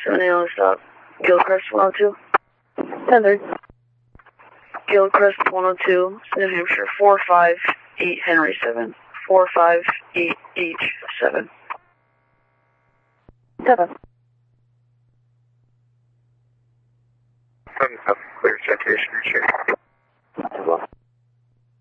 7 stop. Gilchrist 102. Tethered. Gilchrist 102, New Hampshire 458 Henry 7. 458H7. 7. 7, clear citation, you're